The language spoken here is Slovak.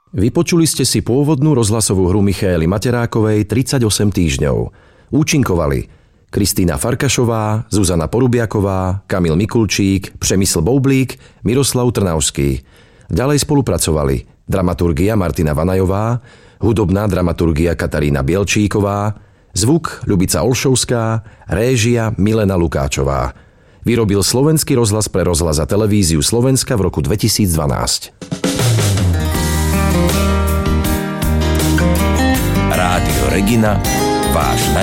Vypočuli ste si pôvodnú rozhlasovú hru Michaely Materákovej 38 týždňov. Účinkovali Kristína Farkašová, Zuzana Porubiaková, Kamil Mikulčík, Přemysl Boublík, Miroslav Trnavský. Ďalej spolupracovali dramaturgia Martina Vanajová, hudobná dramaturgia Katarína Bielčíková, zvuk Ľubica Olšovská, réžia Milena Lukáčová. Vyrobil Slovenský rozhlas pre rozhlas a televíziu Slovenska v roku 2012. Rádio Regina, váš